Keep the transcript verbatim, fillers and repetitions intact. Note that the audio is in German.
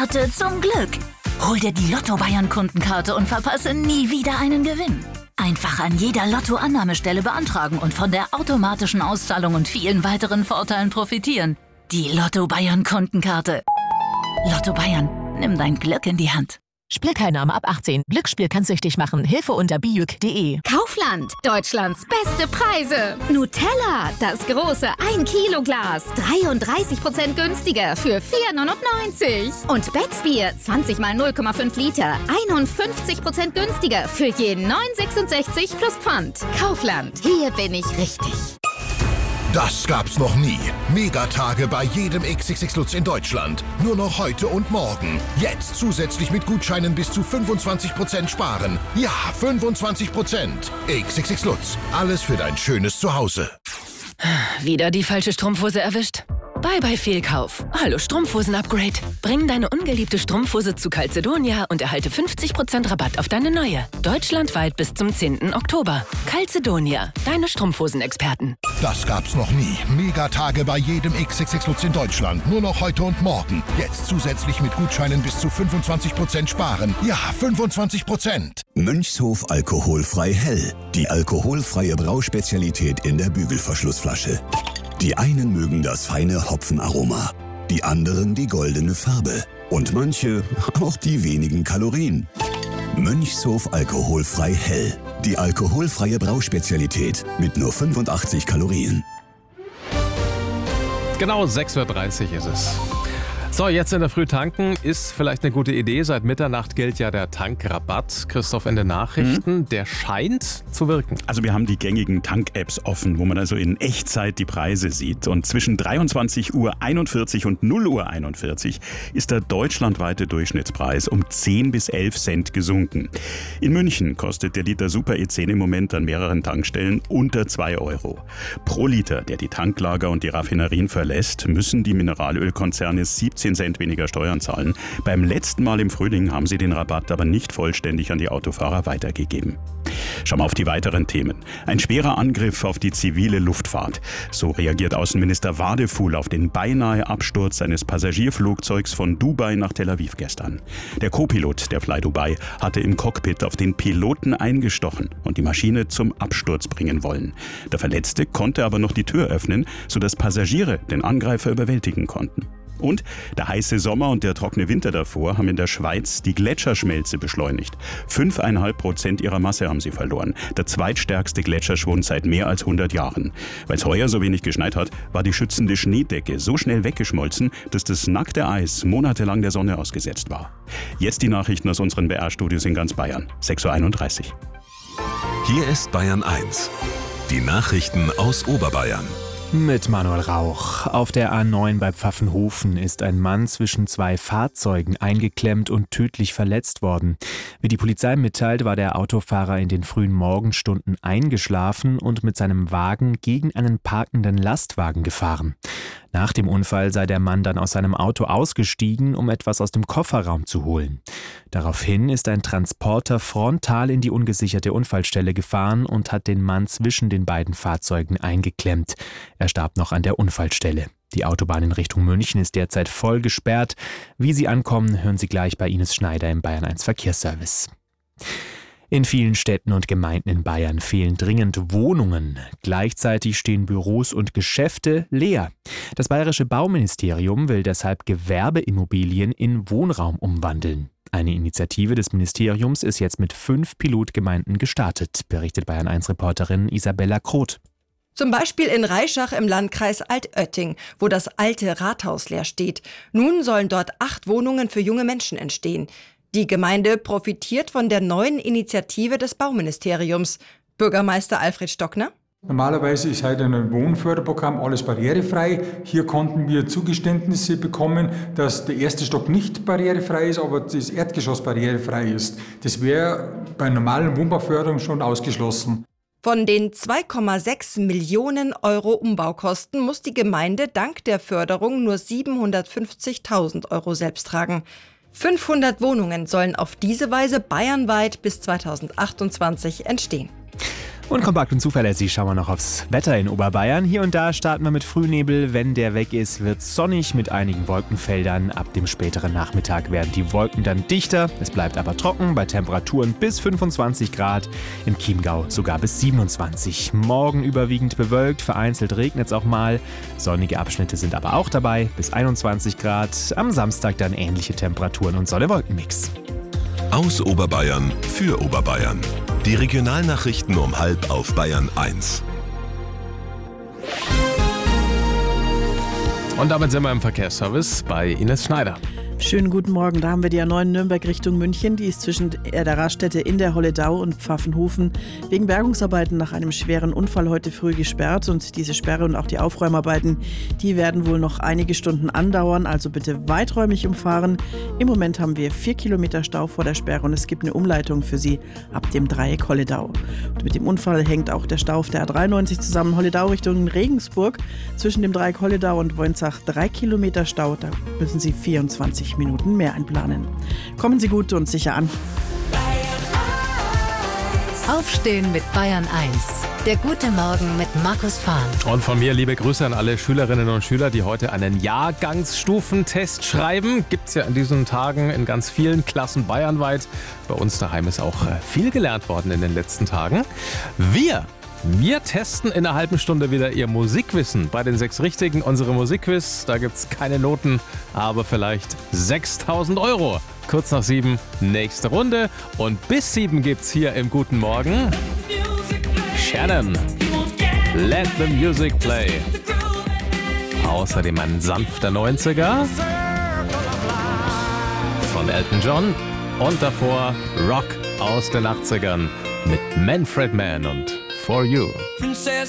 Karte zum Glück. Hol dir die Lotto Bayern Kundenkarte und verpasse nie wieder einen Gewinn. Einfach an jeder Lotto-Annahmestelle beantragen und von der automatischen Auszahlung und vielen weiteren Vorteilen profitieren. Die Lotto Bayern Kundenkarte. Lotto Bayern, nimm dein Glück in die Hand. Spielteilnahme ab achtzehn. Glücksspiel kann süchtig machen. Hilfe unter bijuk punkt de. Kaufland, Deutschlands beste Preise. Nutella, das große ein Kilo Glas, dreiunddreißig Prozent günstiger für vier neunundneunzig. Und Becksbier, zwanzig mal null Komma fünf Liter, einundfünfzig Prozent günstiger für je neun sechsundsechzig plus Pfand. Kaufland, hier bin ich richtig. Das gab's noch nie. Megatage bei jedem X X X Lutz in Deutschland. Nur noch heute und morgen. Jetzt zusätzlich mit Gutscheinen bis zu fünfundzwanzig Prozent sparen. Ja, fünfundzwanzig Prozent. X X X Lutz. Alles für dein schönes Zuhause. Wieder die falsche Strumpfhose erwischt? Bye bye Fehlkauf. Hallo Strumpfhosen-Upgrade. Bring deine ungeliebte Strumpfhose zu Calzedonia und erhalte fünfzig Prozent Rabatt auf deine neue. Deutschlandweit bis zum zehnten Oktober. Calzedonia, deine Strumpfhosen-Experten. Das gab's noch nie. Megatage bei jedem X X X Lutz in Deutschland. Nur noch heute und morgen. Jetzt zusätzlich mit Gutscheinen bis zu fünfundzwanzig Prozent sparen. Ja, fünfundzwanzig Prozent. Mönchshof Alkoholfrei Hell. Die alkoholfreie Brauspezialität in der Bügelverschlussflasche. Die einen mögen das feine Hopfenaroma, die anderen die goldene Farbe und manche auch die wenigen Kalorien. Mönchshof Alkoholfrei Hell. Die alkoholfreie Brauspezialität mit nur fünfundachtzig Kalorien. Genau sechs Uhr dreißig ist es. So, jetzt in der Früh tanken ist vielleicht eine gute Idee. Seit Mitternacht gilt ja der Tankrabatt. Christoph in den Nachrichten, mhm. der scheint zu wirken. Also wir haben die gängigen Tank-Apps offen, wo man also in Echtzeit die Preise sieht. Und zwischen dreiundzwanzig Uhr einundvierzig und null Uhr einundvierzig ist der deutschlandweite Durchschnittspreis um zehn bis elf Cent gesunken. In München kostet der Liter Super E zehn im Moment an mehreren Tankstellen unter zwei Euro. Pro Liter, der die Tanklager und die Raffinerien verlässt, müssen die Mineralölkonzerne siebzehn Cent weniger Steuern zahlen. Beim letzten Mal im Frühling haben sie den Rabatt aber nicht vollständig an die Autofahrer weitergegeben. Schauen wir auf die weiteren Themen. Ein schwerer Angriff auf die zivile Luftfahrt. So reagiert Außenminister Wadefuhl auf den beinahe Absturz eines Passagierflugzeugs von Dubai nach Tel Aviv gestern. Der Co-Pilot der Fly Dubai hatte im Cockpit auf den Piloten eingestochen und die Maschine zum Absturz bringen wollen. Der Verletzte konnte aber noch die Tür öffnen, sodass Passagiere den Angreifer überwältigen konnten. Und der heiße Sommer und der trockene Winter davor haben in der Schweiz die Gletscherschmelze beschleunigt. Fünfeinhalb Prozent ihrer Masse haben sie verloren. Der zweitstärkste Gletscherschwund seit mehr als hundert Jahren. Weil es heuer so wenig geschneit hat, war die schützende Schneedecke so schnell weggeschmolzen, dass das nackte Eis monatelang der Sonne ausgesetzt war. Jetzt die Nachrichten aus unseren B R-Studios in ganz Bayern. sechs Uhr einunddreißig. Hier ist Bayern eins. Die Nachrichten aus Oberbayern. Mit Manuel Rauch. Auf der A neun bei Pfaffenhofen ist ein Mann zwischen zwei Fahrzeugen eingeklemmt und tödlich verletzt worden. Wie die Polizei mitteilt, war der Autofahrer in den frühen Morgenstunden eingeschlafen und mit seinem Wagen gegen einen parkenden Lastwagen gefahren. Nach dem Unfall sei der Mann dann aus seinem Auto ausgestiegen, um etwas aus dem Kofferraum zu holen. Daraufhin ist ein Transporter frontal in die ungesicherte Unfallstelle gefahren und hat den Mann zwischen den beiden Fahrzeugen eingeklemmt. Er starb noch an der Unfallstelle. Die Autobahn in Richtung München ist derzeit voll gesperrt. Wie Sie ankommen, hören Sie gleich bei Ines Schneider im Bayern eins Verkehrsservice. In vielen Städten und Gemeinden in Bayern fehlen dringend Wohnungen. Gleichzeitig stehen Büros und Geschäfte leer. Das bayerische Bauministerium will deshalb Gewerbeimmobilien in Wohnraum umwandeln. Eine Initiative des Ministeriums ist jetzt mit fünf Pilotgemeinden gestartet, berichtet Bayern eins Reporterin Isabella Kroth. Zum Beispiel in Reischach im Landkreis Altötting, wo das alte Rathaus leer steht. Nun sollen dort acht Wohnungen für junge Menschen entstehen. Die Gemeinde profitiert von der neuen Initiative des Bauministeriums. Bürgermeister Alfred Stockner? Normalerweise ist heute ein Wohnförderprogramm alles barrierefrei. Hier konnten wir Zugeständnisse bekommen, dass der erste Stock nicht barrierefrei ist, aber das Erdgeschoss barrierefrei ist. Das wäre bei normalen Wohnbauförderung schon ausgeschlossen. Von den zwei Komma sechs Millionen Euro Umbaukosten muss die Gemeinde dank der Förderung nur siebenhundertfünfzigtausend Euro selbst tragen. fünfhundert Wohnungen sollen auf diese Weise bayernweit bis zweitausendachtundzwanzig entstehen. Und kompakt und zuverlässig schauen wir noch aufs Wetter in Oberbayern. Hier und da starten wir mit Frühnebel. Wenn der weg ist, wird es sonnig mit einigen Wolkenfeldern. Ab dem späteren Nachmittag werden die Wolken dann dichter. Es bleibt aber trocken bei Temperaturen bis fünfundzwanzig Grad. Im Chiemgau sogar bis siebenundzwanzig. Morgen überwiegend bewölkt, vereinzelt regnet es auch mal. Sonnige Abschnitte sind aber auch dabei, bis einundzwanzig Grad. Am Samstag dann ähnliche Temperaturen und Sonne-Wolken-Mix. Aus Oberbayern für Oberbayern. Die Regionalnachrichten um halb auf Bayern eins. Und damit sind wir im Verkehrsservice bei Ines Schneider. Schönen guten Morgen, da haben wir die A neun Nürnberg Richtung München. Die ist zwischen der Raststätte in der Holledau und Pfaffenhofen wegen Bergungsarbeiten nach einem schweren Unfall heute früh gesperrt. Und diese Sperre und auch die Aufräumarbeiten, die werden wohl noch einige Stunden andauern. Also bitte weiträumig umfahren. Im Moment haben wir vier Kilometer Stau vor der Sperre und es gibt eine Umleitung für Sie ab dem Dreieck Holledau. Und mit dem Unfall hängt auch der Stau auf der A dreiundneunzig zusammen. Holledau Richtung Regensburg zwischen dem Dreieck Holledau und Woinzach drei Kilometer Stau. Da müssen Sie vierundzwanzig Minuten mehr einplanen. Kommen Sie gut und sicher an. Aufstehen mit Bayern eins. Der gute Morgen mit Markus Fahn. Und von mir liebe Grüße an alle Schülerinnen und Schüler, die heute einen Jahrgangsstufentest schreiben. Gibt es ja in diesen Tagen in ganz vielen Klassen bayernweit. Bei uns daheim ist auch viel gelernt worden in den letzten Tagen. Wir Wir testen in einer halben Stunde wieder Ihr Musikwissen. Bei den sechs Richtigen unsere Musikquiz. Da gibt es keine Noten, aber vielleicht sechstausend Euro. Kurz nach sieben, nächste Runde. Und bis sieben gibt's hier im Guten Morgen Shannon. Let the music play. Außerdem ein sanfter neunziger von Elton John. Und davor Rock aus den achtzigern mit Manfred Mann und For You.